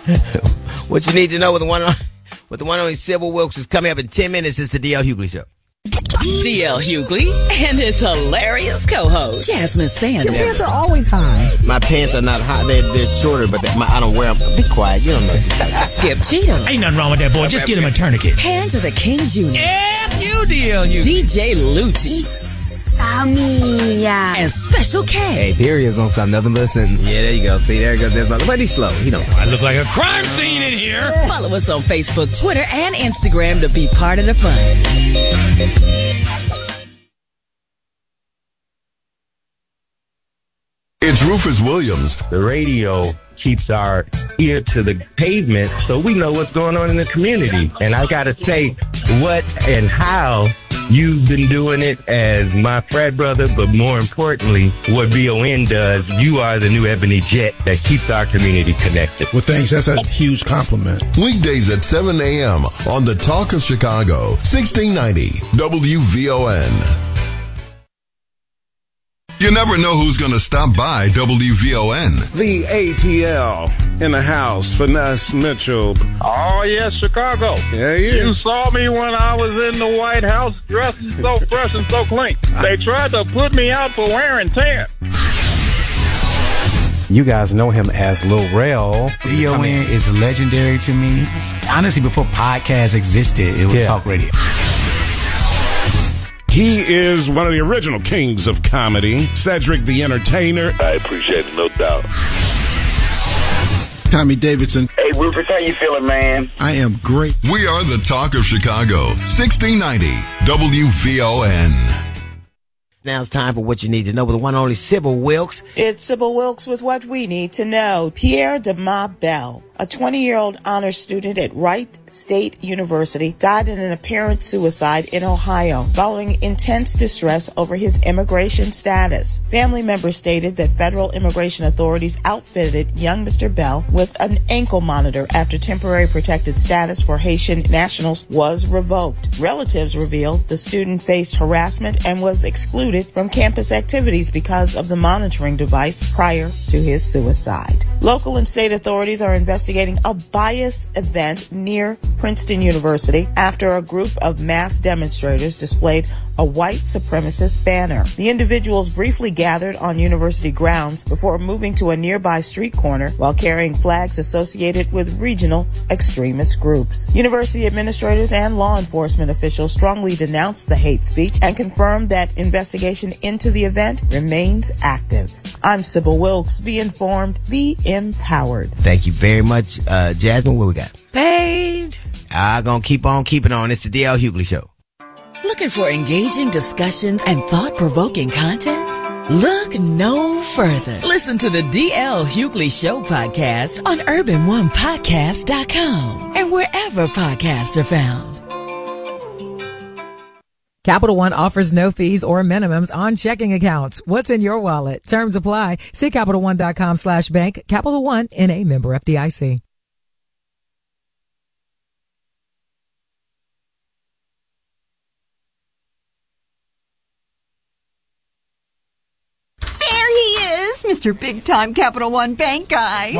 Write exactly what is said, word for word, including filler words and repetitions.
What you need to know with the one, with the one only Sybil Wilkes is coming up in ten minutes. It's the D L Hughley Show. D L Hughley and his hilarious co-host, Jasmine Sanders. Your pants are always high. My pants are not high. They're, they're shorter, but my, I don't wear them. Be quiet. You don't know what you're talking about. Skip Cheatham. Ain't nothing wrong with that boy. Just get him a tourniquet. Hand to the King Junior F you, D L Hughley. D J Lucci. Samia. And Special K. Hey, periods don't stop nothing but a sentence. Yeah, there you go. See, there goes this brother. But he's slow. He don't know. I look like a crime scene in here. Follow us on Facebook, Twitter, and Instagram to be part of the fun. It's Rufus Williams. The radio keeps our ear to the pavement so we know what's going on in the community. And I got to say, what and how you've been doing it as my frat brother, but more importantly, what B O N does, you are the new Ebony Jet that keeps our community connected. Well, thanks. That's a huge compliment. Weekdays at seven a.m. on The Talk of Chicago, sixteen ninety W V O N. You never know who's going to stop by W V O N. The A T L in the house, Finesse Mitchell. Oh, yes, Chicago. Yeah, yeah. You saw me when I was in the White House dressing so fresh and so clean. They tried to put me out for wearing tan. You guys know him as Lil Rel. V O N is legendary to me. Honestly, before podcasts existed, it was Yeah. talk radio. He is one of the original kings of comedy, Cedric the Entertainer. I appreciate it, no doubt. Tommy Davidson. Hey, Rufus, how you feeling, man? I am great. We are The Talk of Chicago, sixteen ninety W V O N. Now it's time for what you need to know with the one and only Sybil Wilkes. It's Sybil Wilkes with what we need to know. Pierre DeMa Bell, a twenty-year-old honors student at Wright State University, died in an apparent suicide in Ohio following intense distress over his immigration status. Family members stated that federal immigration authorities outfitted young Mister Bell with an ankle monitor after temporary protected status for Haitian nationals was revoked. Relatives revealed the student faced harassment and was excluded from campus activities because of the monitoring device prior to his suicide. Local and state authorities are investigating a bias event near Princeton University after a group of mass demonstrators displayed a white supremacist banner. The individuals briefly gathered on university grounds before moving to a nearby street corner while carrying flags associated with regional extremist groups. University administrators and law enforcement officials strongly denounced the hate speech and confirmed that investigation into the event remains active. I'm Sybil Wilkes. Be informed, be empowered. Thank you very much, uh, Jasmine. What we got? Babe. I'm going to keep on keeping on. It's the D L Hughley Show. Looking for engaging discussions and thought-provoking content? Look no further. Listen to the D L Hughley Show podcast on urban one podcast dot com and wherever podcasts are found. Capital One offers no fees or minimums on checking accounts. What's in your wallet? Terms apply. See Capital One dot com slash bank. Capital One, N A, member F D I C. There he is, Mister Big Time Capital One Bank Guy.